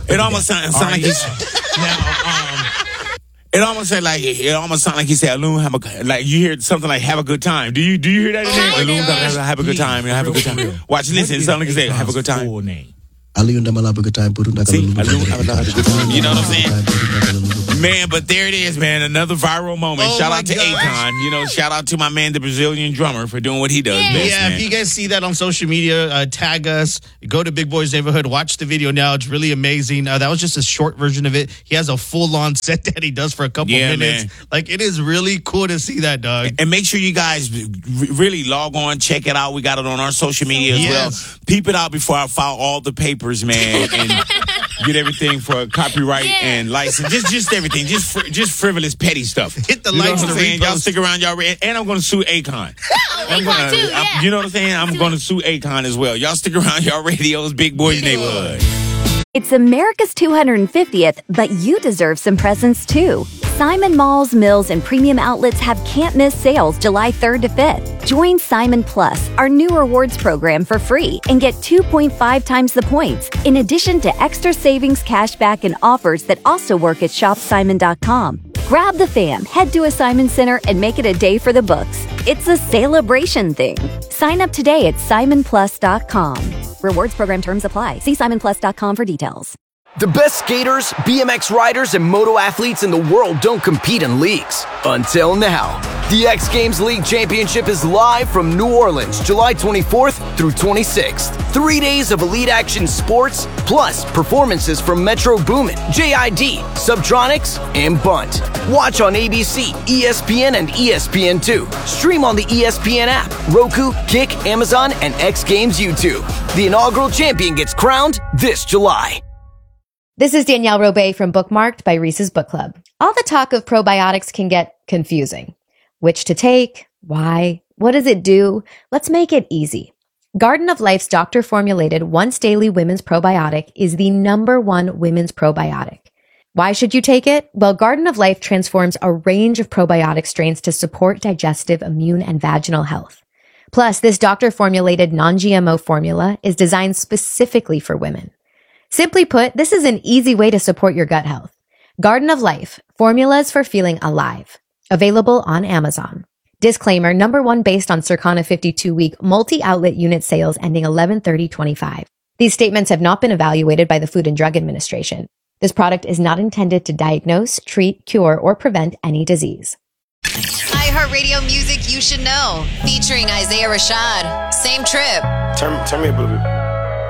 It almost sounds like he's now. It almost sounds like he said, "Alun, like you hear something like have a good time." Do you hear that? Alun, have a good time. Have a good time. Watch, listen. It sounds like he said, "Have a good time." Full name. See, you know what I'm saying? Man, but there it is, man. Another viral moment. Shout out to Akon. Shout out to my man, the Brazilian drummer, for doing what he does. Best, man. If you guys see that on social media, tag us. Go to Big Boy's Neighborhood. Watch the video now. It's really amazing. That was just a short version of it. He has a full-on set that he does for a couple minutes. Man. Like, it is really cool to see that, dog. And make sure you guys really log on, check it out. We got it on our social media as well. Peep it out before I file all the papers, man, and get everything for copyright and license. Just everything. Just frivolous, petty stuff. Hit the likes and repost. Y'all stick around, y'all. And I'm going to sue Akon. You know what I'm saying? I'm going to sue Akon as well. Y'all stick around, y'all radios, Big Boy's Neighborhood. It's America's 250th, but you deserve some presents too. Simon Malls, Mills, and Premium Outlets have can't-miss sales July 3rd to 5th. Join Simon Plus, our new rewards program, for free and get 2.5 times the points, in addition to extra savings, cashback, and offers that also work at shopsimon.com. Grab the fam, head to a Simon Center, and make it a day for the books. It's a celebration thing. Sign up today at simonplus.com. Rewards program terms apply. See simonplus.com for details. The best skaters, BMX riders, and moto athletes in the world don't compete in leagues. Until now. The X Games League Championship is live from New Orleans, July 24th through 26th. 3 days of elite action sports, plus performances from Metro Boomin, JID, Subtronics, and Bunt. Watch on ABC, ESPN, and ESPN2. Stream on the ESPN app, Roku, Kick, Amazon, and X Games YouTube. The inaugural champion gets crowned this July. This is Danielle Robay from Bookmarked by Reese's Book Club. All the talk of probiotics can get confusing. Which to take? Why? What does it do? Let's make it easy. Garden of Life's doctor-formulated once-daily women's probiotic is the #1 women's probiotic. Why should you take it? Well, Garden of Life transforms a range of probiotic strains to support digestive, immune, and vaginal health. Plus, this doctor-formulated non-GMO formula is designed specifically for women. Simply put, this is an easy way to support your gut health. Garden of Life, formulas for feeling alive. Available on Amazon. Disclaimer, #1 based on Circana 52-week multi-outlet unit sales ending 11/30/25. These statements have not been evaluated by the Food and Drug Administration. This product is not intended to diagnose, treat, cure, or prevent any disease. iHeartRadio music you should know. Featuring Isaiah Rashad. Same trip. Turn me up a little bit.